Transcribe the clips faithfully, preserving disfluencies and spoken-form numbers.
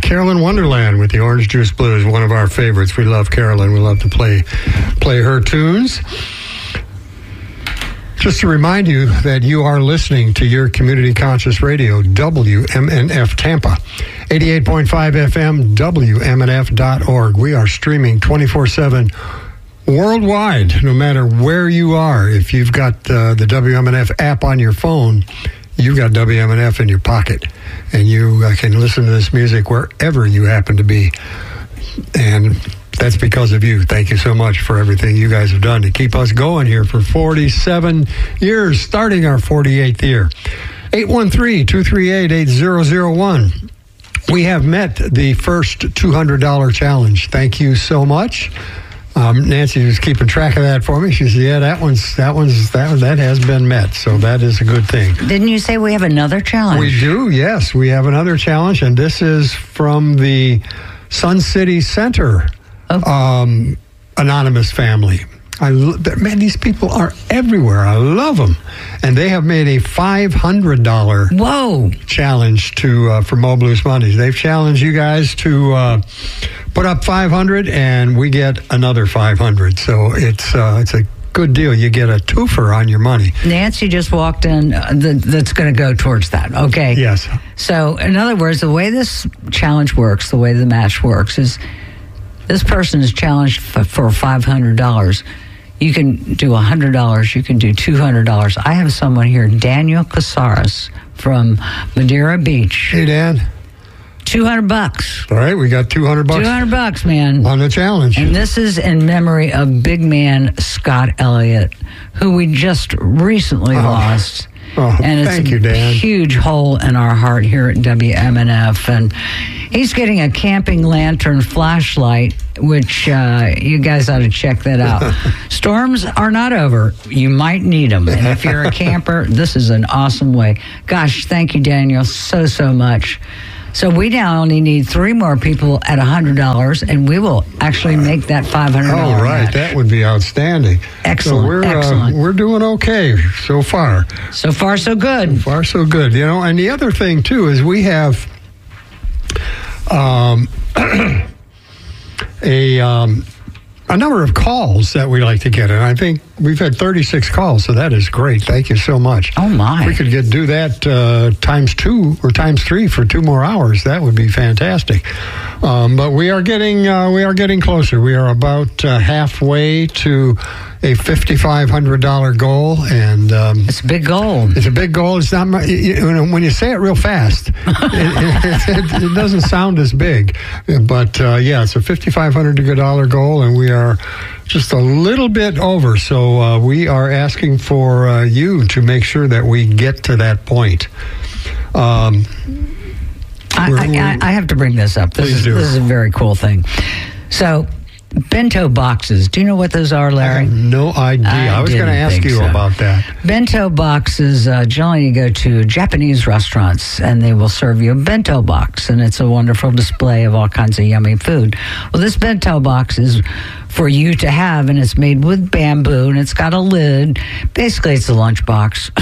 Carolyn Wonderland with the Orange Juice Blues, one of our favorites. We love Carolyn. We love to play play her tunes. Just to remind you that you are listening to your community conscious radio, W M N F Tampa, eighty-eight point five F M, W M N F dot org. We are streaming twenty-four seven worldwide, no matter where you are. If you've got uh, the W M N F app on your phone, you've got W M N F in your pocket, and you uh, can listen to this music wherever you happen to be. And that's because of you. Thank you so much for everything you guys have done to keep us going here for forty-seven years, starting our forty-eighth year. eight one three, two three eight, eight zero zero one. We have met the first two hundred dollars challenge. Thank you so much. Um, Nancy was keeping track of that for me. She said, yeah, that one's, that one's, that, that has been met. So that is a good thing. Didn't you say we have another challenge? We do, yes. We have another challenge, and this is from the Sun City Center oh. um, Anonymous family. I, man, these people are everywhere. I love them. And they have made a five hundred dollars Whoa. challenge to uh, for Mo Blues Mondays. They've challenged you guys to uh, put up five hundred dollars, and we get another five hundred dollars. So it's uh, it's a good deal. You get a twofer on your money. Nancy just walked in. Uh, the, that's going to go towards that. Okay. Yes. So, in other words, the way this challenge works, the way the match works, is this person is challenged f- for five hundred dollars. You can do one hundred dollars. You can do two hundred dollars. I have someone here, Daniel Casares from Madeira Beach. Hey, Dan. two hundred bucks. All right, we got two hundred bucks. two hundred bucks, man. On the challenge. And this is in memory of big man Scott Elliott, who we just recently oh. lost. Oh, and it's thank a you, Dan. huge hole in our heart here at W M N F. And he's getting a camping lantern flashlight, which uh, you guys ought to check that out. Storms are not over. You might need them. And if you're a camper, this is an awesome way. Gosh, thank you, Daniel, so, so much. So we now only need three more people at one hundred dollars, and we will actually make that five hundred dollars. All right, match. That would be outstanding. Excellent, so we're, excellent. Uh, we're doing okay so far. So far, so good. So far, so good. You know, and the other thing, too, is we have um, a... Um, a number of calls that we like to get, and I think we've had thirty-six calls, so that is great. Thank you so much. Oh, my. If we could get do that uh, times two or times three for two more hours, that would be fantastic. Um, but we are getting uh, we are getting closer. We are about uh, halfway to a fifty-five hundred dollars goal, and um, it's a big goal. It's a big goal. It's not you, you know, when you say it real fast, it, it, it, it doesn't sound as big. But uh, yeah, it's a fifty-five hundred dollars goal, and we are just a little bit over. So uh, we are asking for uh, you to make sure that we get to that point. Um, I, I, I have to bring this up. This is, do. this is a very cool thing. So, bento boxes. Do you know what those are, Larry? I have no idea. I, I was going to ask you so. about that. Bento boxes, uh, generally you go to Japanese restaurants and they will serve you a bento box, and it's a wonderful display of all kinds of yummy food. Well, this bento box is for you to have, and it's made with bamboo, and it's got a lid. Basically, it's a lunchbox.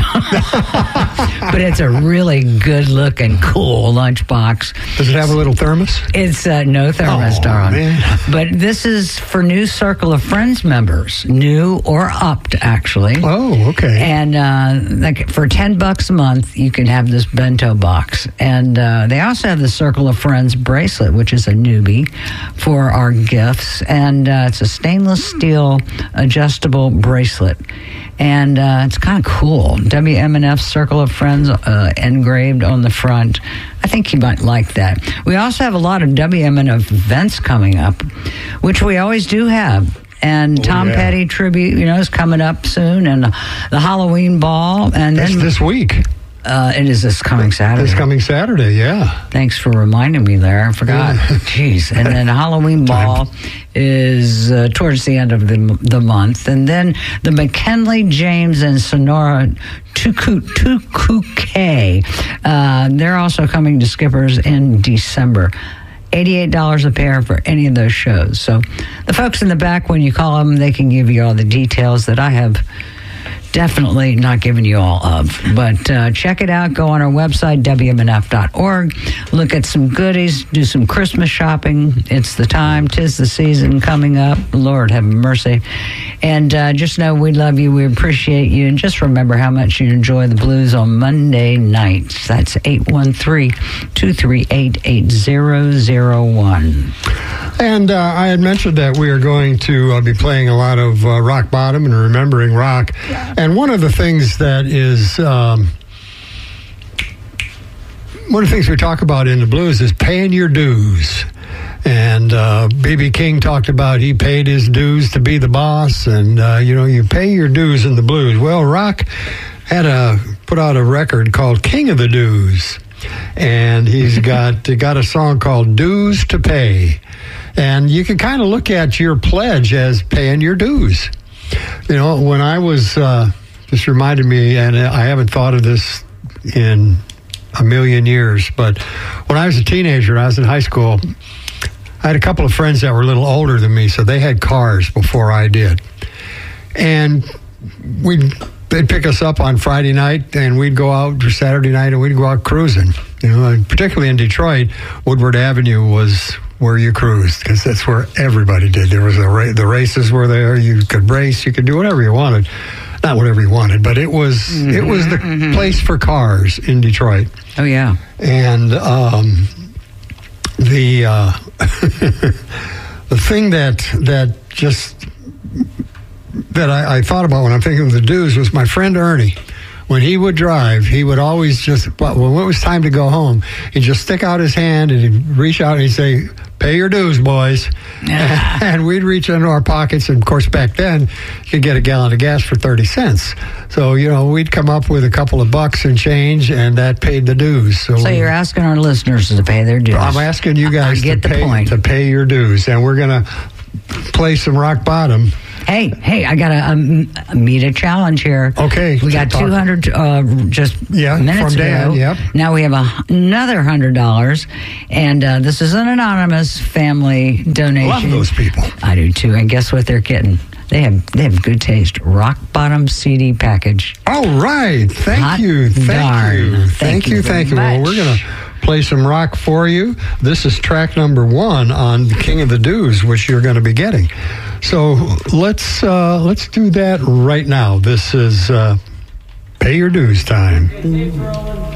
But it's a really good-looking, cool lunchbox. Does it have a little thermos? It's uh, no thermos, oh, darling. Man. But this is for new Circle of Friends members, new or upped, actually. Oh, okay. And uh, like for ten bucks a month, you can have this bento box. And uh, they also have the Circle of Friends bracelet, which is a newbie for our gifts. And uh, it's a stainless steel adjustable bracelet. And uh, it's kind of cool. W M N F Circle of Friends uh, engraved on the front. I think you might like that. We also have a lot of W M N F events coming up, which we always do have. And Tom oh, yeah. Petty tribute, you know, is coming up soon, and the Halloween ball. And That's then this week. Uh, it is this coming Saturday. This coming Saturday, yeah. Thanks for reminding me there. I forgot. Jeez. And then Halloween ball is uh, towards the end of the the month. And then the McKinley, James, and Sonora Tuku uh, they're also coming to Skippers in December. eighty-eight dollars a pair for any of those shows. So the folks in the back, when you call them, they can give you all the details that I have definitely not giving you all of. But uh, check it out. Go on our website, W M N F dot org. Look at some goodies. Do some Christmas shopping. It's the time. 'Tis the season coming up. Lord have mercy. And uh, just know we love you. We appreciate you. And just remember how much you enjoy the blues on Monday nights. That's eight one three, two three eight, eight zero zero one. And uh, I had mentioned that we are going to uh, be playing a lot of uh, rock bottom and remembering rock. And one of the things that is, um, one of the things we talk about in the blues is paying your dues. And uh, B B King talked about he paid his dues to be the boss. And, uh, you know, you pay your dues in the blues. Well, rock had a, put out a record called King of the Dues. And he's got, got a song called Dues to Pay. And you can kind of look at your pledge as paying your dues. You know, when I was, uh, just reminded me, and I haven't thought of this in a million years, but when I was a teenager, I was in high school, I had a couple of friends that were a little older than me, so they had cars before I did. And we'd, they'd pick us up on Friday night, and we'd go out for Saturday night, and we'd go out cruising. You know, and particularly in Detroit, Woodward Avenue was where you cruised, because that's where everybody did. There was a ra- the races were there. You could race. You could do whatever you wanted. Not whatever you wanted, but it was mm-hmm, it was the mm-hmm. place for cars in Detroit. Oh yeah, and um, the uh, the thing that that just that I, I thought about when I'm thinking of the dues was my friend Ernie. When he would drive, he would always just, well, when it was time to go home, he'd just stick out his hand and he'd reach out and he'd say, pay your dues, boys. Yeah. And we'd reach into our pockets. And, of course, back then, you could get a gallon of gas for thirty cents. So, you know, we'd come up with a couple of bucks and change, and that paid the dues. So, so you're asking our listeners to pay their dues. I'm asking you guys to, pay, point. to pay your dues. And we're going to play some rock bottom. Hey, hey, I got to um, meet a challenge here. Okay. We got two hundred uh, just yeah, minutes from Dan, ago. Yep. Now we have a, another one hundred dollars. And uh, this is an anonymous family donation. Love those people. I do, too. And guess what they're getting? They have they have good taste. Rock Bottom C D package. All right. Thank Hot you. Thank darn. you. Thank, thank you. you Thank you. much. Well, we're going to play some rock for you. This is track number one on King of the Dues, which you're going to be getting. So let's uh, let's do that right now. This is uh, Pay Your Dues time.